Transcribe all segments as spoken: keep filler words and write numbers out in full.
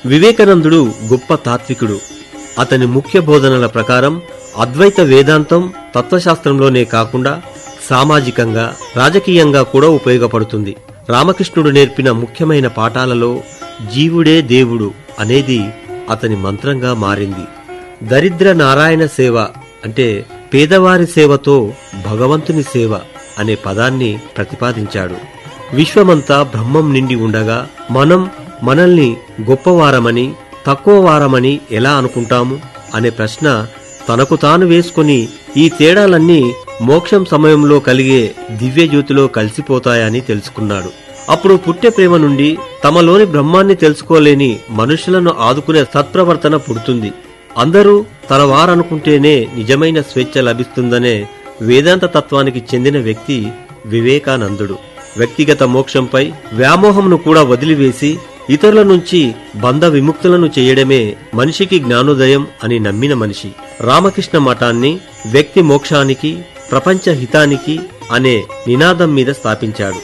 వివేకానందుడు గొప్ప తాత్వికుడు. అతని ముఖ్య బోధనల ప్రకారం అద్వైత వేదాంతం తత్వశాస్త్రంలోనే కాకుండా సామాజికంగా, రాజకీయంగా కూడా ఉపయోగపడుతుంది. రామకృష్ణుడు నేర్పిన ముఖ్యమైన పాఠాలలో జీవుడే దేవుడు అనేది అతని మంత్రంగా మారింది. దరిద్ర నారాయణ సేవ అంటే పేదవారి సేవతో భగవంతుని సేవ అనే పదాన్ని ప్రతిపాదించాడు. విశ్వమంతా బ్రహ్మం నిండి ఉండగా మనం మనల్ని గొప్పవారమని, తక్కువవారమని ఎలా అనుకుంటాము అనే ప్రశ్న తనకు తాను వేసుకుని ఈ తేడాలన్నీ మోక్షం సమయంలో కలిగే దివ్యజ్యోతిలో కలిసిపోతాయని తెలుసుకున్నాడు. అప్పుడు పుట్టే ప్రేమ నుండి తమలోని బ్రహ్మాన్ని తెలుసుకోలేని మనుషులను ఆదుకునే సత్ప్రవర్తన పుడుతుంది. అందరూ తన వారనుకుంటేనే నిజమైన స్వేచ్ఛ లభిస్తుందనే వేదాంత తత్వానికి చెందిన వ్యక్తి వివేకానందుడు. వ్యక్తిగత మోక్షంపై వ్యామోహంను కూడా వదిలివేసి ఇతరుల నుంచి బంధ విముక్తులను చేయడమే మనిషికి జ్ఞానోదయం అని నమ్మిన మనిషి. రామకృష్ణ మఠాన్ని వ్యక్తి మోక్షానికి, ప్రపంచ హితానికి అనే నినాదం మీద స్థాపించాడు.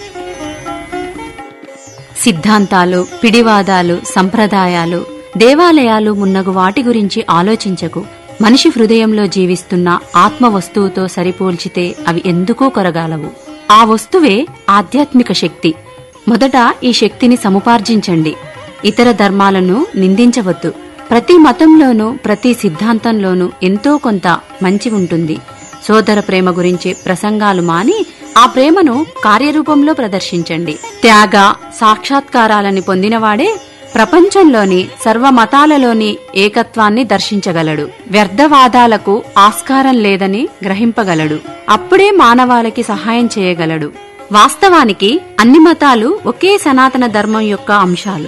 సిద్ధాంతాలు, పిడివాదాలు, సంప్రదాయాలు, దేవాలయాలు మున్నగు వాటి గురించి ఆలోచించకు. మనిషి హృదయంలో జీవిస్తున్న ఆత్మ వస్తువుతో సరిపోల్చితే అవి ఎందుకూ కొరగాలవు. ఆ వస్తువే ఆధ్యాత్మిక శక్తి. మొదట ఈ శక్తిని సముపార్జించండి. ఇతర ధర్మాలను నిందించవద్దు. ప్రతి మతంలోనూ, ప్రతి సిద్ధాంతంలోనూ ఎంతో కొంత మంచి ఉంటుంది. సోదర ప్రేమ గురించి ప్రసంగాలు మాని ఆ ప్రేమను కార్యరూపంలో ప్రదర్శించండి. త్యాగ సాక్షాత్కారాలని పొందినవాడే ప్రపంచంలోని సర్వమతాలలోని ఏకత్వాన్ని దర్శించగలడు. వ్యర్థవాదాలకు ఆస్కారం లేదని గ్రహింపగలడు. అప్పుడే మానవాళికి సహాయం చేయగలడు. వాస్తవానికి అన్ని మతాలు ఒకే సనాతన ధర్మం యొక్క అంశాలు.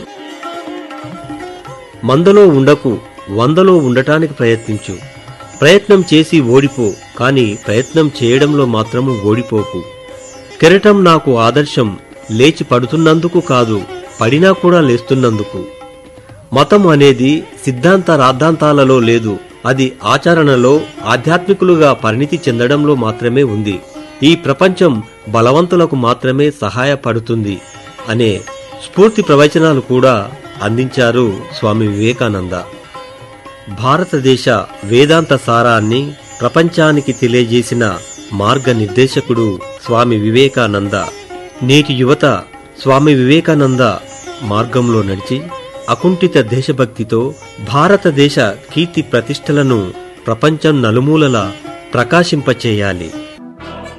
మందలో ఉండకు, వందలో ఉండటానికి ప్రయత్నించు. ప్రయత్నం చేసి ఓడిపో, కాని ప్రయత్నం చేయడంలో మాత్రము ఓడిపోకు. కెరటం నాకు ఆదర్శం, లేచి పడుతున్నందుకు కాదు, పడినా కూడా లేస్తున్నందుకు. మతం అనేది సిద్ధాంత రాద్ధాంతాలలో లేదు. అది ఆచరణలో ఆధ్యాత్మికులుగా పరిణితి చెందడంలో మాత్రమే ఉంది. ఈ ప్రపంచం బలవంతులకు మాత్రమే సహాయపడుతుంది అనే స్ఫూర్తి ప్రవచనాలు కూడా అందించారు స్వామి వివేకానంద. భారతదేశ వేదాంత సారాన్ని ప్రపంచానికి తెలియజేసిన మార్గనిర్దేశకుడు స్వామి వివేకానంద. నేటి యువత స్వామి వివేకానంద మార్గంలో నడిచి అకుంఠిత దేశభక్తితో భారతదేశ కీర్తి ప్రతిష్టలను ప్రపంచం నలుమూలలా ప్రకాశింపచేయాలి.